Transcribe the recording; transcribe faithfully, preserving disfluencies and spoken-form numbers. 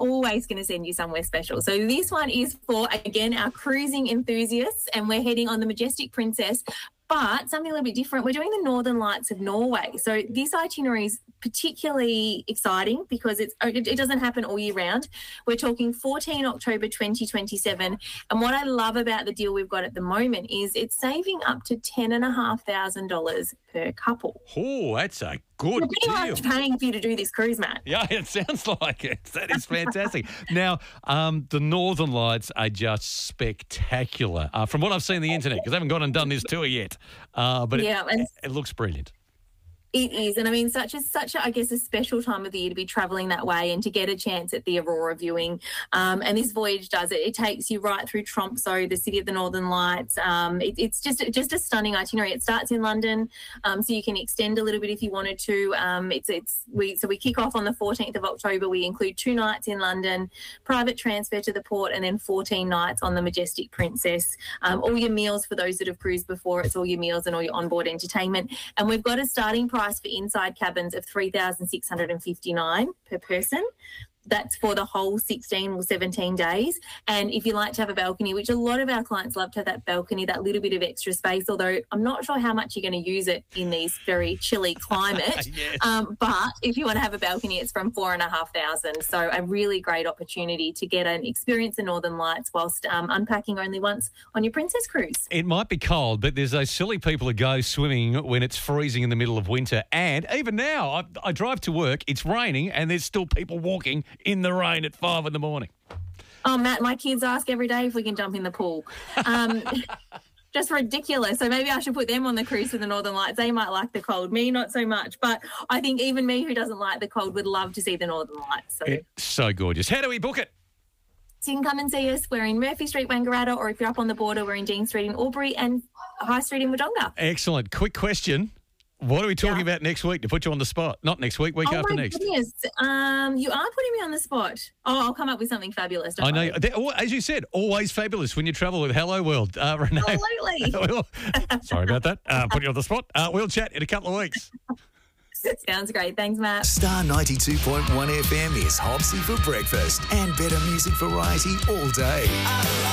always going to send you somewhere special. So this one is for, again, our cruising enthusiasts, and we're heading on the Majestic Princess. But something a little bit different, we're doing the Northern Lights of Norway. So this itinerary is particularly exciting because it's, it doesn't happen all year round. We're talking fourteen October twenty twenty-seven. And what I love about the deal we've got at the moment is it's saving up to ten thousand five hundred dollars per couple. Oh, that's a good We're pretty deal. much paying for you to do this cruise, Matt. Yeah, it sounds like it. That is fantastic. Now, um, the Northern Lights are just spectacular. Uh, from what I've seen on the internet, because I haven't gone and done this tour yet, uh, but Yeah, it, and- it looks brilliant. It is. And I mean, such a, such a, I guess, a special time of the year to be travelling that way and to get a chance at the Aurora viewing. Um, and this voyage does it. It takes you right through Tromsø, the city of the Northern Lights. Um, it, it's just just a stunning itinerary. It starts in London, um, so you can extend a little bit if you wanted to. Um, it's it's we so we kick off on the fourteenth of October. We include two nights in London, private transfer to the port, and then fourteen nights on the Majestic Princess. Um, all your meals for those that have cruised before. It's all your meals and all your onboard entertainment. And we've got a starting price for inside cabins of three thousand six hundred fifty-nine dollars per person. That's for the whole sixteen or seventeen days. And if you like to have a balcony, which a lot of our clients love to have that balcony, that little bit of extra space, although I'm not sure how much you're going to use it in these very chilly climate. Yes. Um, but if you want to have a balcony, it's from four and a half thousand. So a really great opportunity to get an experience in Northern Lights whilst um, unpacking only once on your Princess Cruise. It might be cold, but there's those silly people who go swimming when it's freezing in the middle of winter. And even now, I, I drive to work, it's raining, and there's still people walking in the rain at five in the morning. Oh, Matt, my kids ask every day if we can jump in the pool. Um, just ridiculous. So maybe I should put them on the cruise to the Northern Lights. They might like the cold. Me, not so much. But I think even me, who doesn't like the cold, would love to see the Northern Lights. So. It's so gorgeous. How do we book it? So you can come and see us. We're in Murphy Street, Wangaratta, or if you're up on the border, we're in Dean Street in Albury and High Street in Wodonga. Excellent. Quick question. What are we talking Yeah. about next week to put you on the spot? Not next week, week Oh, after my next. goodness. Um, you are putting me on the spot. Oh, I'll come up with something fabulous. Don't I know. worry. They're al- As you said, always fabulous when you travel with Hello World. Uh, Renee. Absolutely. We'll- sorry about that. Uh, put you on the spot. Uh, we'll chat in a couple of weeks. Sounds great. Thanks, Matt. Star ninety-two point one F M is Hopsy for breakfast and better music variety all day.